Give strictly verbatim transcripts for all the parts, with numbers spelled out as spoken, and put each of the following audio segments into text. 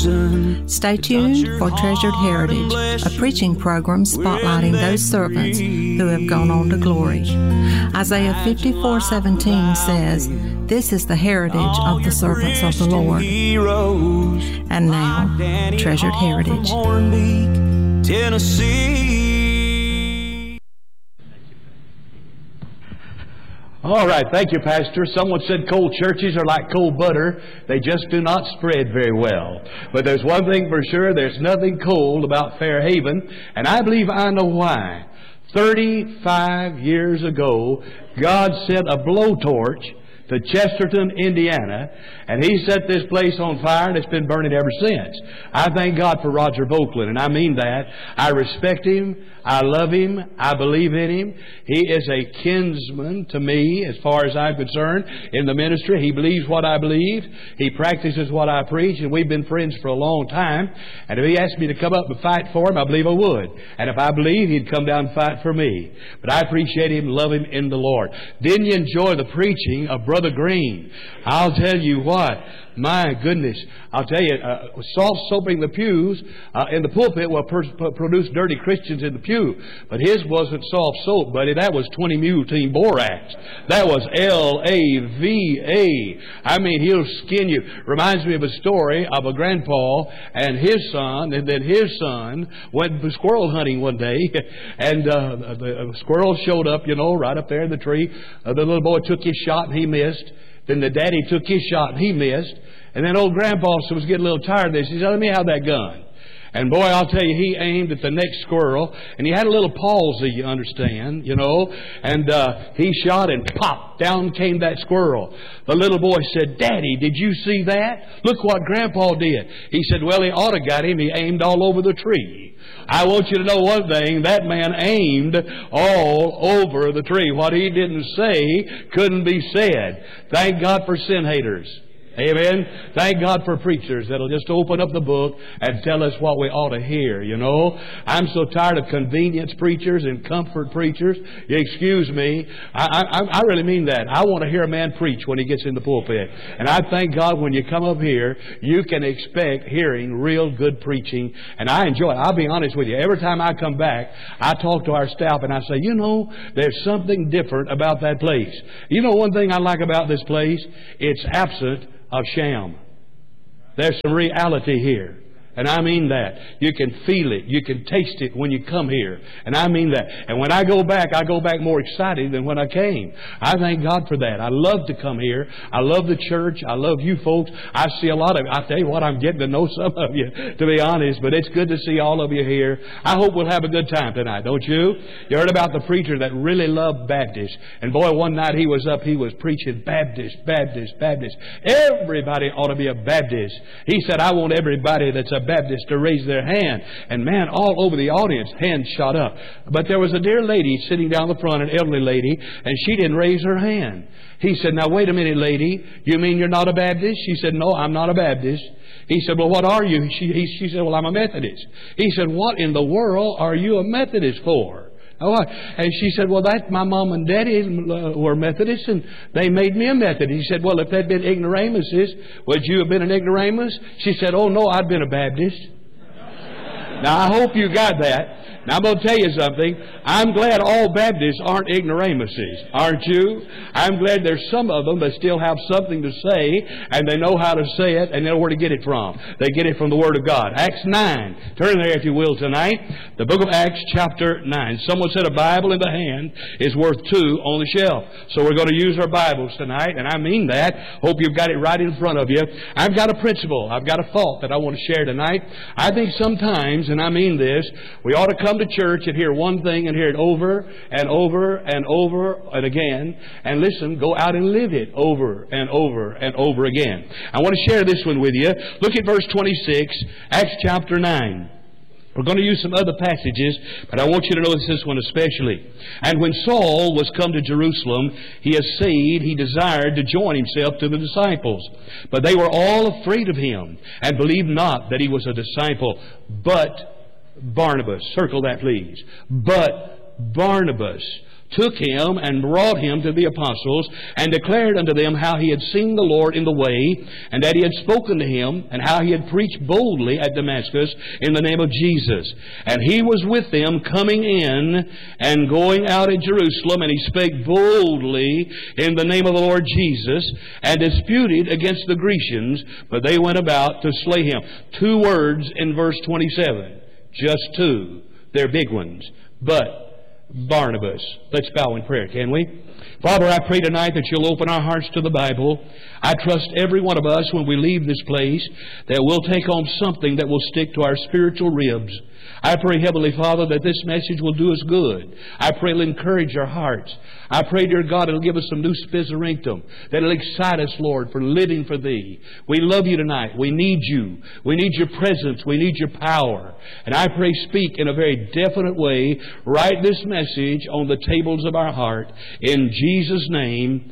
chosen. Stay tuned for Treasured Heritage, a preaching program spotlighting those servants who have gone on to glory. Isaiah fifty-four seventeen says, "This is the heritage of the servants of the Lord." And now, Treasured Heritage. Tennessee. All right, thank you, Pastor. Someone said cold churches are like cold butter. They just do not spread very well. But there's one thing for sure, there's nothing cold about Fairhaven, and I believe I know why. thirty-five years ago, God sent a blowtorch to Chesterton, Indiana, and He set this place on fire, and it's been burning ever since. I thank God for Roger Vokeland, and I mean that. I respect him. I love him. I believe in him. He is a kinsman to me as far as I'm concerned in the ministry. He believes what I believe. He practices what I preach, and we've been friends for a long time. And if he asked me to come up and fight for him, I believe I would. And if I believe, he'd come down and fight for me. But I appreciate him, love him in the Lord. Didn't you enjoy the preaching of Brother Green? I'll tell you what. My goodness, I'll tell you, uh, soft soaping the pews uh, in the pulpit will per- produce dirty Christians in the pew. But his wasn't soft soap, buddy. That was twenty mule team borax. That was L A V A. I mean, he'll skin you. Reminds me of a story of a grandpa and his son, and then his son went squirrel hunting one day, and uh, the squirrel showed up, you know, right up there in the tree. Uh, the little boy took his shot and he missed. Then the daddy took his shot and he missed. And then old grandpa was getting a little tired of this. He said, "Let me have that gun." And boy, I'll tell you, he aimed at the next squirrel, and he had a little palsy, you understand, you know, and uh, he shot and pop, down came that squirrel. The little boy said, "Daddy, did you see that? Look what Grandpa did." He said, "Well, he ought to got him. He aimed all over the tree." I want you to know one thing, that man aimed all over the tree. What he didn't say couldn't be said. Thank God for sin haters. Amen. Thank God for preachers that'll just open up the book and tell us what we ought to hear, you know. I'm so tired of convenience preachers and comfort preachers. You excuse me. I, I, I really mean that. I want to hear a man preach when he gets in the pulpit. And I thank God when you come up here, you can expect hearing real good preaching. And I enjoy it. I'll be honest with you. Every time I come back, I talk to our staff and I say, you know, there's something different about that place. You know one thing I like about this place? It's absent of sham. There's some reality here. And I mean that. You can feel it. You can taste it when you come here. And I mean that. And when I go back, I go back more excited than when I came. I thank God for that. I love to come here. I love the church. I love you folks. I see a lot of, I tell you what, I'm getting to know some of you, to be honest. But it's good to see all of you here. I hope we'll have a good time tonight, don't you? You heard about the preacher that really loved Baptists. And boy, one night he was up, he was preaching Baptist, Baptist, Baptist. Everybody ought to be a Baptist. He said, I want everybody that's a Baptist to raise their hand. And man, all over the audience, hands shot up. But there was a dear lady sitting down the front, an elderly lady, and she didn't raise her hand. He said, now wait a minute, lady. You mean you're not a Baptist? She said, no, I'm not a Baptist. He said, well, what are you? She, he, she said, well, I'm a Methodist. He said, what in the world are you a Methodist for? Oh, and she said, well, that my mom and daddy were Methodists, and they made me a Methodist. He said, well, if they'd been ignoramuses, would you have been an ignoramus? She said, oh, no, I'd been a Baptist. Now, I hope you got that. Now, I'm going to tell you something. I'm glad all Baptists aren't ignoramuses, aren't you? I'm glad there's some of them that still have something to say, and they know how to say it, and they know where to get it from. They get it from the Word of God. Acts nine. Turn there, if you will, tonight. The book of Acts, chapter nine. Someone said a Bible in the hand is worth two on the shelf. So we're going to use our Bibles tonight, and I mean that. Hope you've got it right in front of you. I've got a principle. I've got a thought that I want to share tonight. I think sometimes, and I mean this, we ought to come to church and hear one thing and hear it over and over and over and again, and listen, go out and live it over and over and over again. I want to share this one with you. Look at verse twenty-six, Acts chapter nine. We're going to use some other passages, but I want you to notice this one especially. And when Saul was come to Jerusalem, he essayed, he desired to join himself to the disciples. But they were all afraid of him, and believed not that he was a disciple, but Barnabas. Circle that, please. But Barnabas took him and brought him to the apostles, and declared unto them how he had seen the Lord in the way, and that he had spoken to him, and how he had preached boldly at Damascus in the name of Jesus. And he was with them coming in and going out at Jerusalem, and he spake boldly in the name of the Lord Jesus, and disputed against the Grecians, but they went about to slay him. Two words in verse twenty-seven. Just two. They're big ones. But Barnabas. Let's bow in prayer, can we? Father, I pray tonight that You'll open our hearts to the Bible. I trust every one of us when we leave this place that we'll take on something that will stick to our spiritual ribs. I pray, Heavenly Father, that this message will do us good. I pray it'll encourage our hearts. I pray, dear God, it'll give us some new spizerinctum, that it'll excite us, Lord, for living for Thee. We love You tonight. We need You. We need Your presence. We need Your power. And I pray, speak in a very definite way. Write this message on the tables of our heart. In Jesus' name,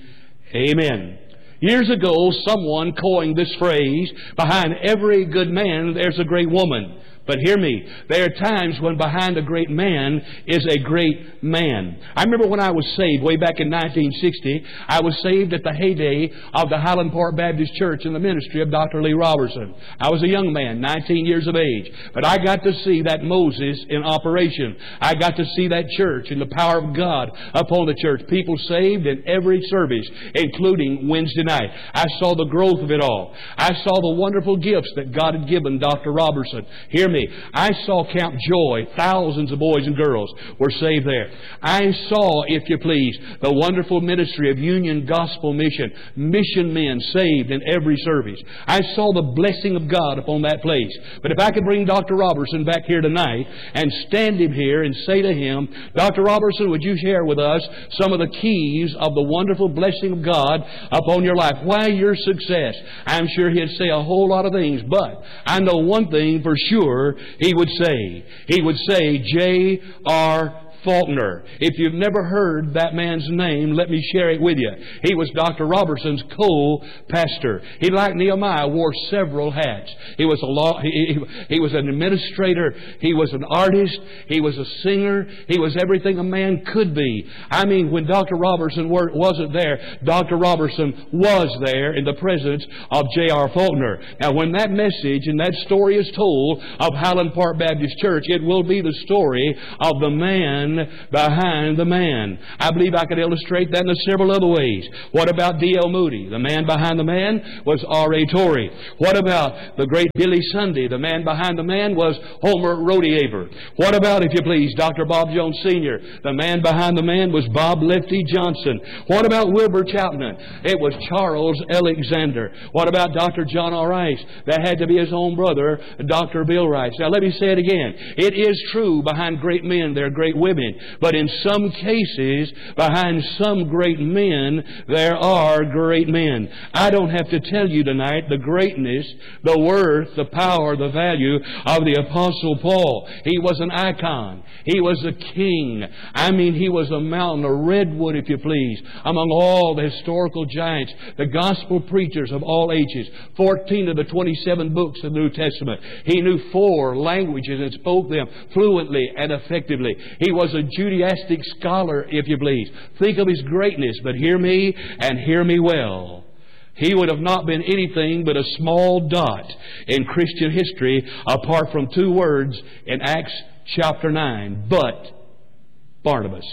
amen. Years ago, someone coined this phrase, behind every good man, there's a great woman. But hear me, there are times when behind a great man is a great man. I remember when I was saved way back in nineteen sixty, I was saved at the heyday of the Highland Park Baptist Church in the ministry of Doctor Lee Robertson. I was a young man, nineteen years of age, but I got to see that Moses in operation. I got to see that church and the power of God upon the church. People saved in every service, including Wednesday night. I saw the growth of it all. I saw the wonderful gifts that God had given Doctor Robertson. Hear me. I saw Camp Joy. Thousands of boys and girls were saved there. I saw, if you please, the wonderful ministry of Union Gospel Mission. Mission men saved in every service. I saw the blessing of God upon that place. But if I could bring Doctor Robertson back here tonight and stand him here and say to him, Doctor Robertson, would you share with us some of the keys of the wonderful blessing of God upon your life? Why your success? I'm sure he'd say a whole lot of things, but I know one thing for sure he would say. He would say J R Faulkner. If you've never heard that man's name, let me share it with you. He was Doctor Robertson's co-pastor. He, like Nehemiah, wore several hats. He was a law, he, he, he was an administrator. He was an artist. He was a singer. He was everything a man could be. I mean, when Doctor Robertson wasn't there, Doctor Robertson was there in the presence of J R Faulkner. Now, when that message and that story is told of Highland Park Baptist Church, it will be the story of the man behind the man. I believe I could illustrate that in several other ways. What about D L Moody? The man behind the man was R A Torrey. What about the great Billy Sunday? The man behind the man was Homer Rodeaver. What about, if you please, Doctor Bob Jones Senior? The man behind the man was Bob Lefty Johnson. What about Wilbur Chapman? It was Charles Alexander. What about Doctor John R. Rice? That had to be his own brother, Doctor Bill Rice. Now let me say it again. It is true, behind great men there are great women. But in some cases, behind some great men, there are great men. I don't have to tell you tonight the greatness, the worth, the power, the value of the Apostle Paul. He was an icon. He was a king. I mean, he was a mountain, a redwood, if you please, among all the historical giants, the gospel preachers of all ages. Fourteen of the twenty-seven books of the New Testament. He knew four languages and spoke them fluently and effectively. He was a Judaistic scholar, if you please. Think of his greatness, but hear me and hear me well. He would have not been anything but a small dot in Christian history apart from two words in Acts chapter nine. But Barnabas.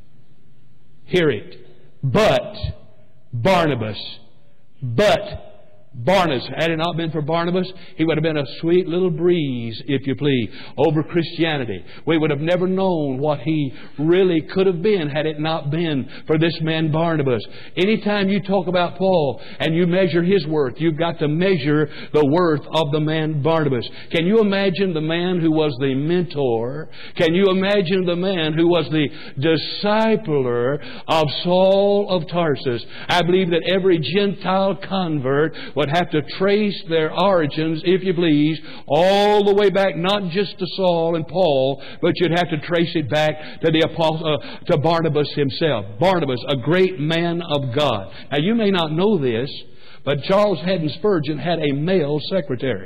Hear it. But Barnabas. But Barnabas. Had it not been for Barnabas, he would have been a sweet little breeze, if you please, over Christianity. We would have never known what he really could have been had it not been for this man Barnabas. Anytime you talk about Paul and you measure his worth, you've got to measure the worth of the man Barnabas. Can you imagine the man who was the mentor? Can you imagine the man who was the discipler of Saul of Tarsus? I believe that every Gentile convert would have to trace their origins, if you please, all the way back, not just to Saul and Paul, but you'd have to trace it back to the apostle, uh, to Barnabas himself. Barnabas, a great man of God. Now, you may not know this, but Charles Haddon Spurgeon had a male secretary.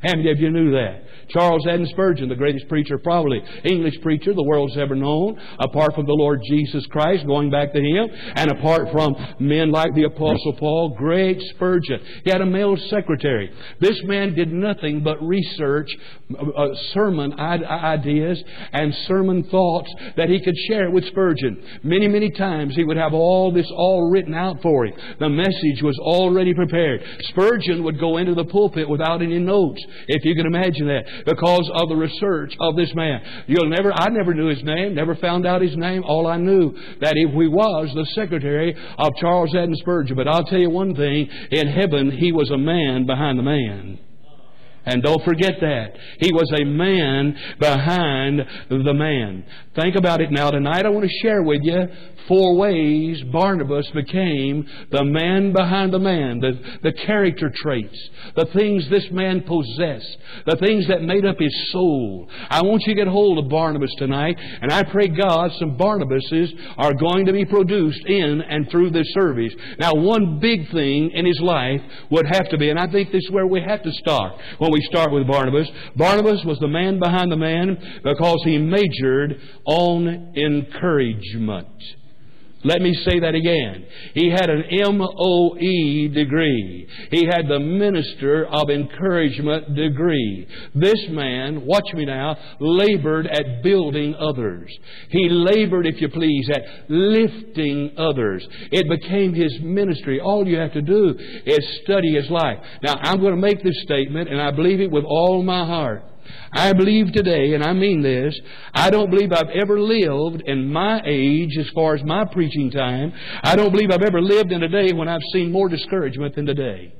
How many of you knew that? Charles Haddon Spurgeon, the greatest preacher, probably English preacher the world's ever known, apart from the Lord Jesus Christ, going back to Him, and apart from men like the Apostle Paul, great Spurgeon. He had a male secretary. This man did nothing but research uh, sermon ideas and sermon thoughts that he could share with Spurgeon. Many, many times he would have all this all written out for him. The message was already prepared. Spurgeon would go into the pulpit without any notes, if you can imagine that, because of the research of this man. You'll never, I never knew his name, never found out his name. All I knew that he was the secretary of Charles Haddon Spurgeon. But I'll tell you one thing, in heaven he was a man behind the man. And don't forget that. He was a man behind the man. Think about it now. Tonight I want to share with you four ways Barnabas became the man behind the man. The, the character traits. The things this man possessed. The things that made up his soul. I want you to get hold of Barnabas tonight. And I pray God some Barnabases are going to be produced in and through this service. Now one big thing in his life would have to be, and I think this is where we have to start. When we start with Barnabas. Barnabas was the man behind the man because he majored on encouragement. Let me say that again. He had an M O E degree. He had the Minister of Encouragement degree. This man, watch me now, labored at building others. He labored, if you please, at lifting others. It became his ministry. All you have to do is study his life. Now, I'm going to make this statement, and I believe it with all my heart. I believe today, and I mean this, I don't believe I've ever lived in my age, as far as my preaching time, I don't believe I've ever lived in a day when I've seen more discouragement than today.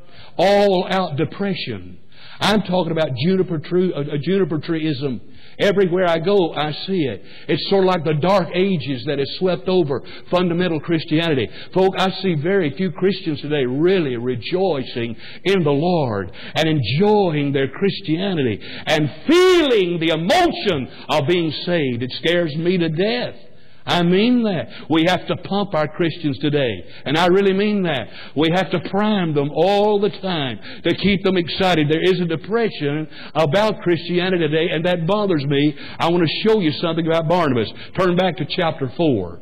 All out depression. I'm talking about juniper tree, uh, juniper treeism. Everywhere I go, I see it. It's sort of like the dark ages that has swept over fundamental Christianity. Folk, I see very few Christians today really rejoicing in the Lord and enjoying their Christianity and feeling the emotion of being saved. It scares me to death. I mean that. We have to pump our Christians today. And I really mean that. We have to prime them all the time to keep them excited. There is a depression about Christianity today, and that bothers me. I want to show you something about Barnabas. Turn back to chapter four.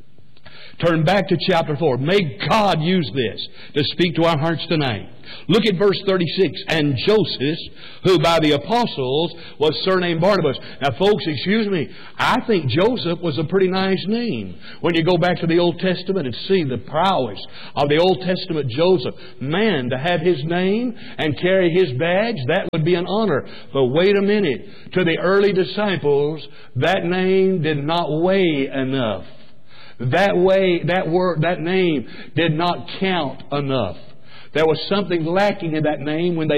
Turn back to chapter four. May God use this to speak to our hearts tonight. Look at verse thirty-six. And Joseph, who by the apostles was surnamed Barnabas. Now folks, excuse me, I think Joseph was a pretty nice name. When you go back to the Old Testament and see the prowess of the Old Testament Joseph, man, to have his name and carry his badge, that would be an honor. But wait a minute. To the early disciples, that name did not weigh enough. That way, that word, that name did not count enough. There was something lacking in that name when they